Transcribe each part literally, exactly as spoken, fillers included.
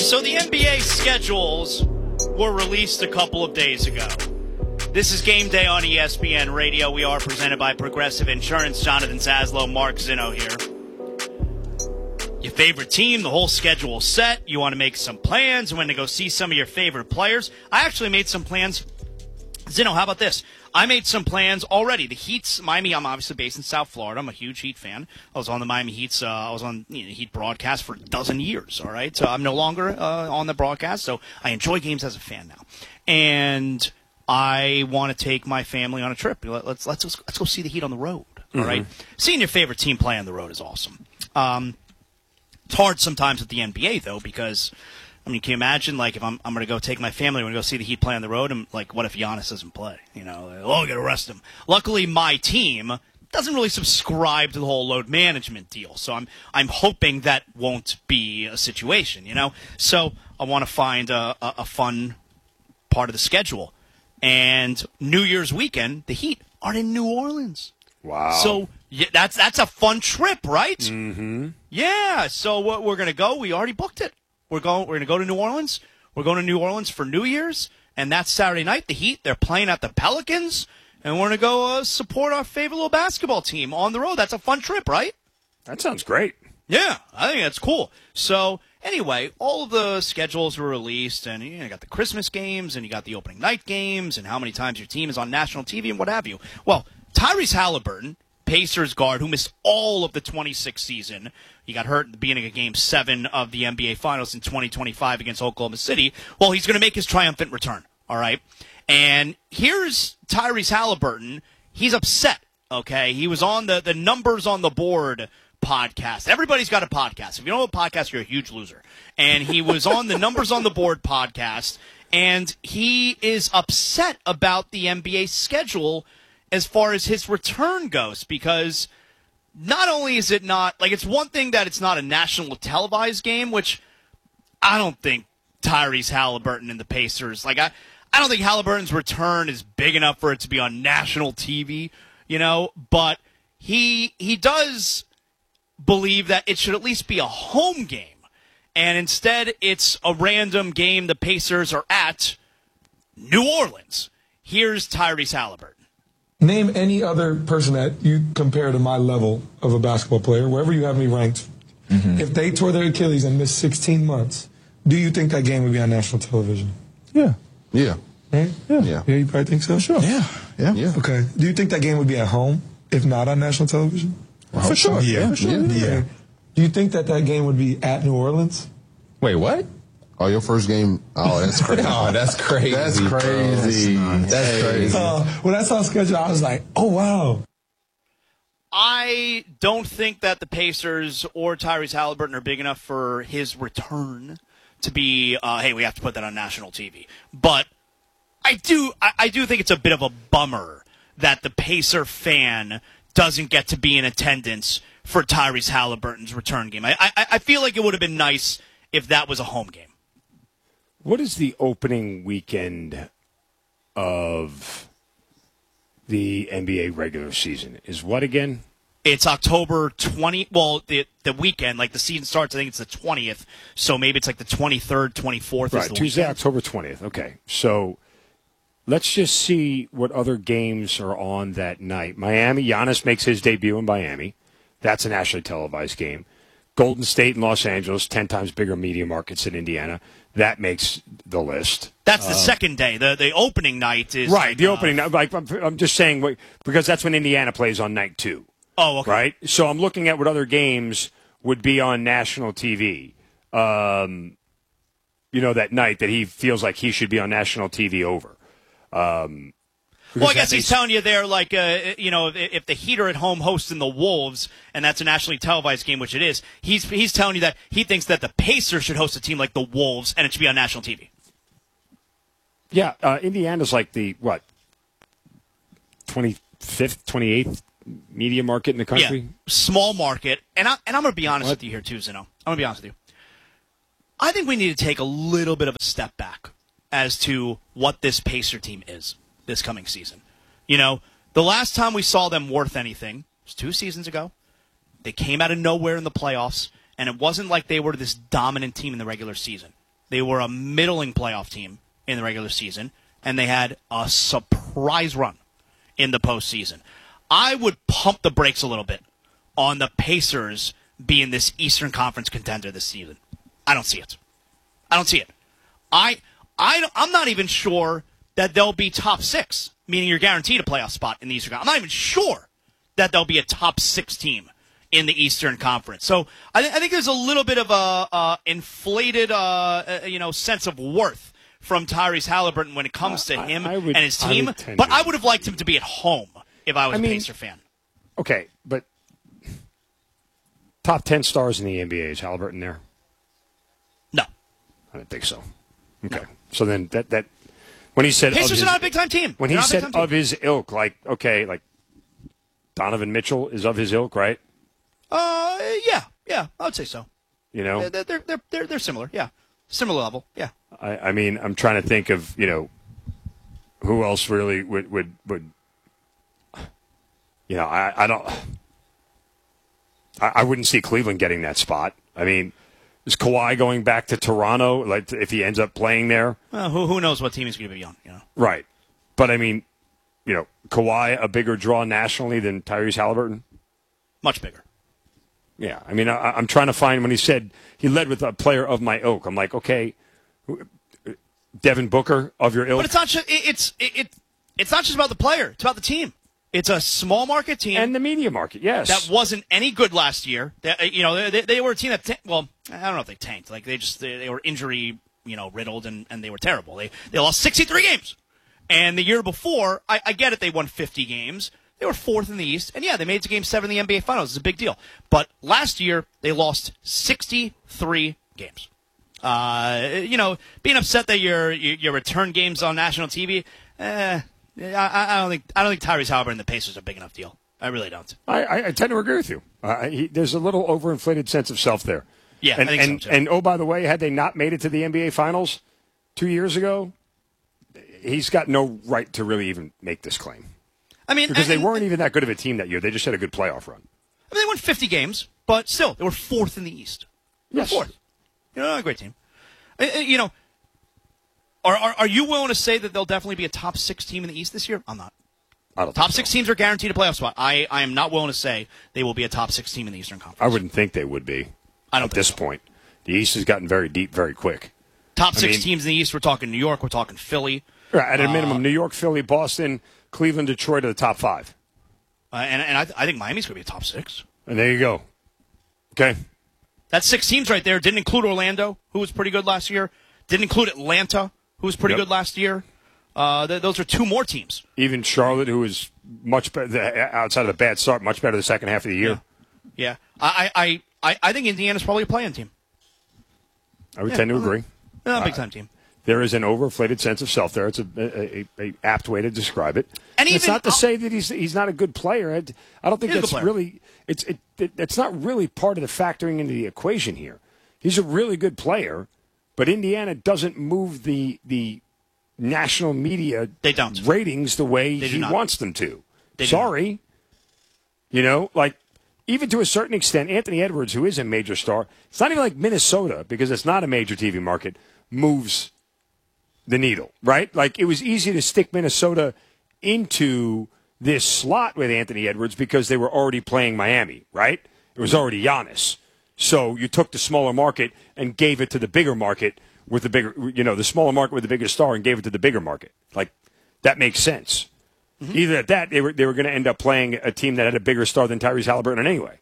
So the N B A schedules were released a couple of days ago. This is Game Day on E S P N Radio. We are presented by Progressive Insurance. Jonathan Zaslow, Mark Zinno here. Your favorite team, the whole schedule set. You want to make some plans. You want to go see some of your favorite players. I actually made some plans. Zinno, how about this? I made some plans already. The Heat's Miami. I'm obviously based in South Florida. I'm a huge Heat fan. I was on the Miami Heat's. Uh, I was on you know, Heat broadcast for a dozen years. All right, so I'm no longer uh, on the broadcast. So I enjoy games as a fan now, and I want to take my family on a trip. Let's let's let's go see the Heat on the road. All mm-hmm. right, seeing your favorite team play on the road is awesome. Um, it's hard sometimes with the N B A though because. I mean, can you imagine, like, if I'm I'm going to go take my family, we're going to go see the Heat play on the road, and, like, what if Giannis doesn't play? You know, like, oh, I got to arrest him. Luckily, my team doesn't really subscribe to the whole load management deal, so I'm I'm hoping that won't be a situation, you know? So I want to find a, a, a fun part of the schedule. And New Year's weekend, the Heat are in New Orleans. Wow. So yeah, that's, that's a fun trip, right? Mm-hmm. Yeah, so we're going to go. We already booked it. We're going. We're going to go to New Orleans. We're going to New Orleans for New Year's, and that's Saturday night. The Heat, they're playing at the Pelicans, and we're going to go uh, support our favorite little basketball team on the road. That's a fun trip, right? That sounds great. Yeah, I think that's cool. So anyway, all of the schedules were released, and you, know, you got the Christmas games, and you got the opening night games, and how many times your team is on national T V, and what have you. Well, Tyrese Halliburton, Pacers guard, who missed all of the twenty-six season. He got hurt at the beginning of Game seven of the N B A Finals in twenty twenty-five against Oklahoma City. Well, he's going to make his triumphant return, all right? And here's Tyrese Halliburton. He's upset, okay? He was on the, the Numbers on the Board podcast. Everybody's got a podcast. If you don't have a podcast, you're a huge loser. And he was on the Numbers on the Board podcast, and he is upset about the N B A schedule as far as his return goes, because not only is it not, like, it's one thing that it's not a national televised game, which I don't think Tyrese Halliburton and the Pacers, like, I, I don't think Halliburton's return is big enough for it to be on national T V, you know, but he he does believe that it should at least be a home game, and instead it's a random game the Pacers are at New Orleans. Here's Tyrese Halliburton. Name any other person that you compare to my level of a basketball player, wherever you have me ranked. Mm-hmm. If they tore their Achilles and missed sixteen months, do you think that game would be on national television? Yeah. Yeah. Right? Yeah. Yeah. Yeah, you probably think so? Sure. Yeah. Yeah. Yeah. Okay. Do you think that game would be at home, if not on national television? For sure. Yeah. Yeah. For sure. Yeah. Yeah. Do you think that that game would be at New Orleans? Wait, what? Oh, your first game? Oh, that's crazy. Oh, that's crazy. That's crazy. That's, that's crazy. Uh, when I saw the schedule, I was like, oh, wow. I don't think that the Pacers or Tyrese Halliburton are big enough for his return to be, uh, hey, we have to put that on national T V. But I do, I, I do think it's a bit of a bummer that the Pacer fan doesn't get to be in attendance for Tyrese Halliburton's return game. I, I, I feel like it would have been nice if that was a home game. What is the opening weekend of the N B A regular season? Is what again? It's October twentieth. Well, the the weekend, like the season starts, I think it's the twentieth. So maybe it's like the twenty-third, twenty-fourth Right, is the Tuesday, weekend. October twentieth. Okay. So let's just see what other games are on that night. Miami, Giannis makes his debut in Miami. That's a nationally televised game. Golden State and Los Angeles, ten times bigger media markets than Indiana. That makes the list. That's the uh, second day. The the opening night is right. Like, the uh, opening night. Like I'm, I'm just saying because that's when Indiana plays on night two. Oh, okay. Right. So I'm looking at what other games would be on national T V. Um, you know, that night that he feels like he should be on national T V over. Um, Well, I guess he's telling you there, like, uh, you know, if, if the Heat are at home hosting the Wolves, and that's a nationally televised game, which it is, he's he's telling you that he thinks that the Pacers should host a team like the Wolves, and it should be on national T V. Yeah, uh, Indiana's like the, what, twenty-fifth, twenty-eighth media market in the country? Yeah, small market. And, I, and I'm going to be honest what? with you here, too, Zeno. I'm going to be honest with you. I think we need to take a little bit of a step back as to what this Pacer team is this coming season. You know, the last time we saw them worth anything was two seasons ago. They came out of nowhere in the playoffs, and it wasn't like they were this dominant team in the regular season. They were a middling playoff team in the regular season, and they had a surprise run in the postseason. I would pump the brakes a little bit on the Pacers being this Eastern Conference contender this season. I don't see it. I don't see it. I, I, I'm not even sure that they'll be top six, meaning you're guaranteed a playoff spot in the Eastern Conference. I'm not even sure that they'll be a top six team in the Eastern Conference. So I, th- I think there's a little bit of a uh, inflated, uh, uh, you know, sense of worth from Tyrese Halliburton when it comes to him I, I would, and his team. I would but to. I would have liked him to be at home if I was I mean, a Pacer fan. Okay, but top ten stars in the N B A, is Halliburton there? No. I don't think so. Okay, so then that that when he said Pacers of his, are not a big time team. When They're he not a said big-time of team. his ilk, like okay, like Donovan Mitchell is of his ilk, right? Uh, yeah, yeah, I would say so. You know, They're they're they're they're, they're similar. Yeah, similar level. Yeah. I, I mean, I'm trying to think of, you know, who else really would, would, would you know, I, I don't, I, I wouldn't see Cleveland getting that spot. I mean, is Kawhi going back to Toronto, like if he ends up playing there? Well, who who knows what team he's going to be on, you know? Right. But, I mean, you know, Kawhi a bigger draw nationally than Tyrese Halliburton? Much bigger. Yeah. I mean, I, I'm trying to find when he said he led with a player of my ilk. I'm like, okay, Devin Booker of your ilk. But it's not just it, it's it, it it's not just about the player. It's about the team. It's a small market team and the media market, yes. that wasn't any good last year. That, you know, they, they were a team that ta- well, I don't know if they tanked. Like they just they, they were injury you know riddled and, and they were terrible. They they lost sixty-three games, and the year before, I, I get it, they won fifty games. They were fourth in the East, and yeah, they made it to Game Seven in the N B A Finals. It's a big deal. But last year they lost sixty-three games. Uh, you know, being upset that your your return games on national T V, eh, I, I don't think I don't think Tyrese Halliburton and the Pacers are a big enough deal. I really don't. I, I, I tend to agree with you. Uh, he, there's a little overinflated sense of self there. Yeah, and, I think and, so too. And oh, by the way, had they not made it to the N B A Finals two years ago, he's got no right to really even make this claim. I mean, because and, they weren't even that good of a team that year. They just had a good playoff run. I mean, they won fifty games, but still, they were fourth in the East. They were Yes. fourth. You know, a great team. Uh, uh, You know, are, are are you willing to say that they'll definitely be a top six team in the East this year? I'm not. I don't Top think six so. teams are guaranteed a playoff spot. I, I am not willing to say they will be a top six team in the Eastern Conference. I wouldn't think they would be. I don't at think this so. point. The East has gotten very deep very quick. Top I six mean- teams in the East. We're talking New York. We're talking Philly. Right, at a minimum, New York, Philly, Boston, Cleveland, Detroit are the top five. Uh, and and I, I think Miami's going to be a top six. And there you go. Okay. That's six teams right there. Didn't include Orlando, who was pretty good last year. Didn't include Atlanta, who was pretty Yep. good last year. Uh, th- those are two more teams. Even Charlotte, who was much better outside of the bad start, much better the second half of the year. Yeah, I I, I, I think Indiana's probably a play-in team. I would Yeah, tend to uh, agree. Uh, big time team. There is an overinflated sense of self there. It's a, a, a, a apt way to describe it. And it's even- not to say that he's he's not a good player. I, I don't think He's a that's good player. really it's it, it it's not really part of the factoring into the equation here. He's a really good player, but Indiana doesn't move the the national media They don't. ratings the way They do he not. wants them to. They do Sorry. You know, like even to a certain extent, Anthony Edwards, who is a major star, it's not even like Minnesota, because it's not a major T V market, moves the needle, right? Like, it was easy to stick Minnesota into this slot with Anthony Edwards because they were already playing Miami, right? It was already Giannis. So you took the smaller market and gave it to the bigger market with the bigger, you know, the smaller market with the bigger star and gave it to the bigger market. Like, that makes sense. Mm-hmm. Either at that, they were they were going to end up playing a team that had a bigger star than Tyrese Halliburton anyway.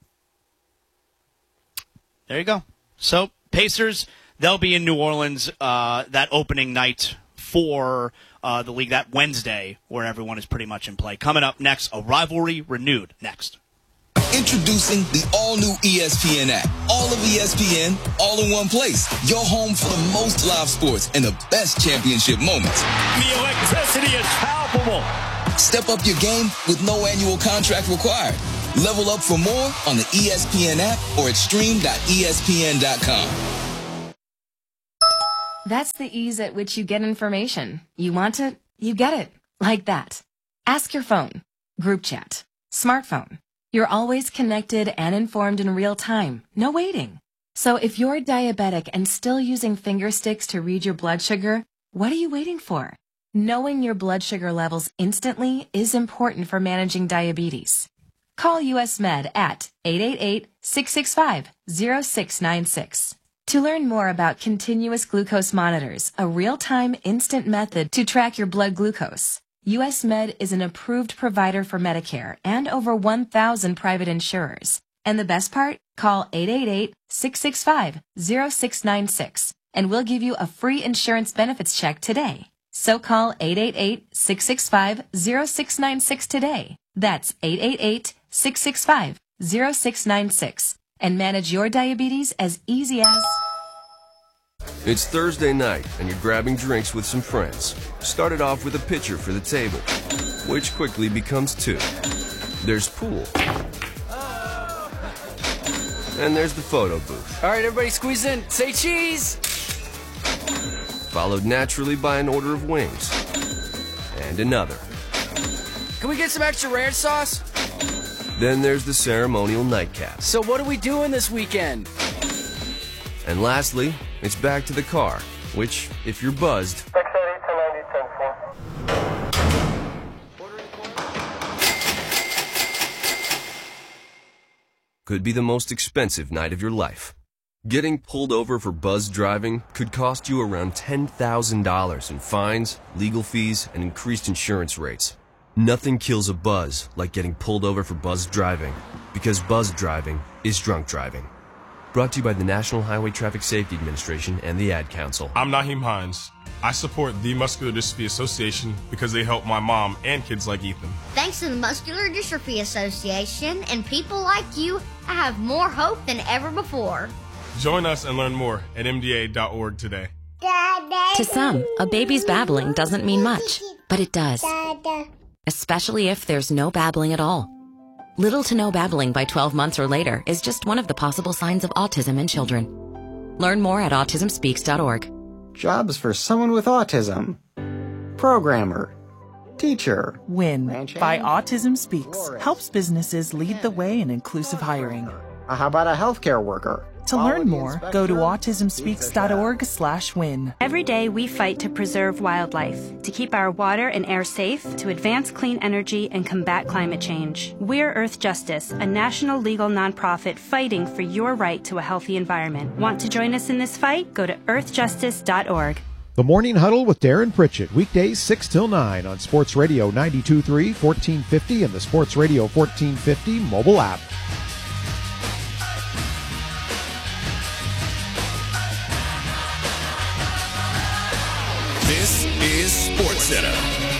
There you go. So Pacers, they'll be in New Orleans uh, that opening night for uh, the league that Wednesday, where everyone is pretty much in play. Coming up next, a rivalry renewed. Next. Introducing the all-new E S P N app. All of E S P N, all in one place. Your home for the most live sports and the best championship moments. The electricity is palpable. Step up your game with no annual contract required. Level up for more on the E S P N app or at stream dot E S P N dot com. That's the ease at which you get information. You want it, you get it. Like that. Ask your phone. Group chat. Smartphone. You're always connected and informed in real time. No waiting. So if you're diabetic and still using finger sticks to read your blood sugar, what are you waiting for? Knowing your blood sugar levels instantly is important for managing diabetes. Call U S Med at eight eight eight, six six five, zero six nine six. To learn more about continuous glucose monitors, a real-time instant method to track your blood glucose, U S Med is an approved provider for Medicare and over one thousand private insurers. And the best part? Call eight eight eight, six six five, zero six nine six and we'll give you a free insurance benefits check today. So call eight eight eight, six six five, zero six nine six today. That's eight eight eight, six six five, zero six nine six and manage your diabetes as easy as... It's Thursday night and you're grabbing drinks with some friends. Started off with a pitcher for the table, which quickly becomes two. There's pool. And there's the photo booth. All right, everybody squeeze in. Say cheese! Followed naturally by an order of wings. And another. Can we get some extra ranch sauce? Then there's the ceremonial nightcap. So what are we doing this weekend? And lastly, it's back to the car, which, if you're buzzed, could be the most expensive night of your life. Getting pulled over for buzzed driving could cost you around ten thousand dollars in fines, legal fees, and increased insurance rates. Nothing kills a buzz like getting pulled over for buzzed driving, because buzzed driving is drunk driving. Brought to you by the National Highway Traffic Safety Administration and the Ad Council. I'm Naheem Hines. I support the Muscular Dystrophy Association because they help my mom and kids like Ethan. Thanks to the Muscular Dystrophy Association and people like you, I have more hope than ever before. Join us and learn more at M D A dot org today. To some, a baby's babbling doesn't mean much, but it does. Especially if there's no babbling at all. Little to no babbling by twelve months or later is just one of the possible signs of autism in children. Learn more at autism speaks dot org. Jobs for someone with autism. Programmer. Teacher. WIN by Autism Speaks helps businesses lead the way in inclusive hiring. Uh, how about a healthcare worker? To learn more, go to autism speaks dot org slash win. Every day we fight to preserve wildlife, to keep our water and air safe, to advance clean energy and combat climate change. We're Earth Justice, a national legal nonprofit fighting for your right to a healthy environment. Want to join us in this fight? Go to earth justice dot org. The Morning Huddle with Darren Pritchett, weekdays six till nine on Sports Radio ninety-two point three, fourteen fifty and the Sports Radio fourteen fifty mobile app. This is Sports Center.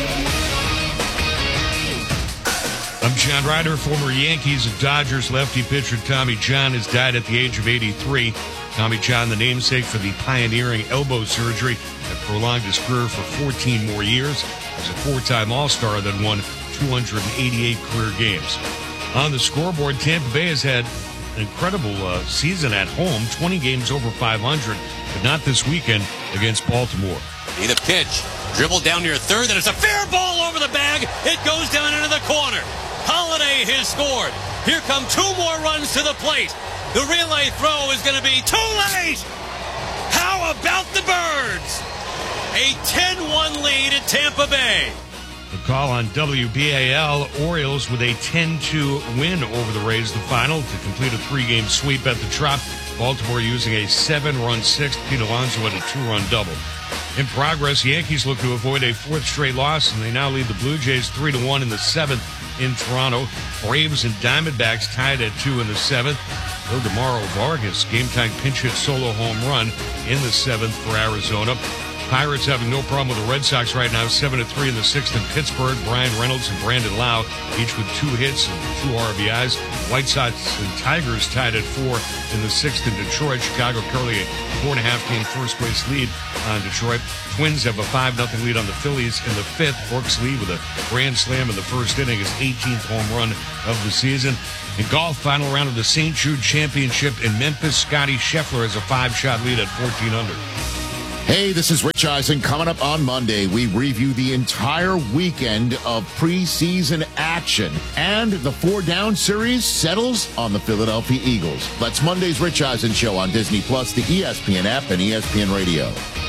I'm John Ryder, former Yankees and Dodgers lefty pitcher Tommy John has died at the age of eighty-three. Tommy John, the namesake for the pioneering elbow surgery that prolonged his career for fourteen more years, as a four-time All-Star that won two hundred eighty-eight career games. On the scoreboard, Tampa Bay has had an incredible uh, season at home, twenty games over five hundred, but not this weekend against Baltimore. The pitch, dribbled down near third, and it's a fair ball over the bag. It goes down into the corner. Holiday has scored. Here come two more runs to the plate. The relay throw is going to be too late. How about the Birds? A ten one lead at Tampa Bay. The call on W B A L, Orioles with a ten two win over the Rays, the final, to complete a three-game sweep at the Trop. Baltimore using a seven-run sixth. Pete Alonso had a two-run double. In progress, Yankees look to avoid a fourth straight loss, and they now lead the Blue Jays three to one in the seventh in Toronto. Braves and Diamondbacks tied at two in the seventh. Ildemaro Vargas, game-time pinch hit solo home run in the seventh for Arizona. Pirates having no problem with the Red Sox right now, seven to three in the sixth in Pittsburgh. Brian Reynolds and Brandon Lau, each with two hits and two R B Is. White Sox and Tigers tied at four in the sixth in Detroit. Chicago currently a four and a half game first place lead on Detroit. Twins have a five nothing lead on the Phillies in the fifth. Brooks Lee with a grand slam in the first inning, his eighteenth home run of the season. In golf, final round of the Saint Jude Championship in Memphis, Scotty Scheffler has a five shot lead at fourteen under. Hey, this is Rich Eisen. Coming up on Monday, we review the entire weekend of preseason action. And the four-down series settles on the Philadelphia Eagles. That's Monday's Rich Eisen Show on Disney Plus, the E S P N app, and E S P N Radio.